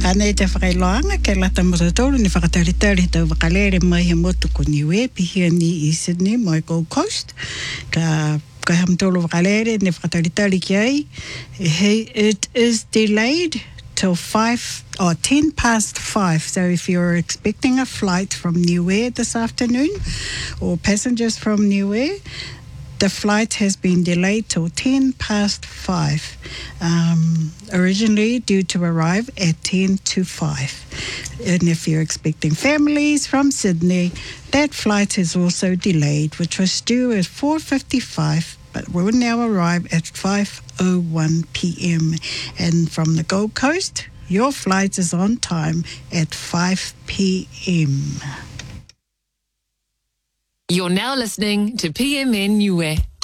Anei te whakailoanga ke lata motatoro ni whakataritari tau wakalere mai he motu ko Niue pihia ni I Sydney mai Gold Coast. Ka hamtolo wakalere ni whakataritari ki ai. It is delayed till 10 past 5. So if you're expecting a flight from Niue this afternoon or passengers from Niue, the flight has been delayed till 10 past 5, originally due to arrive at 10 to 5. And if you're expecting families from Sydney, that flight is also delayed, which was due at 4:55, but will now arrive at 5:01 p.m. And from the Gold Coast, your flight is on time at 5 p.m. You're now listening to PMN Niue.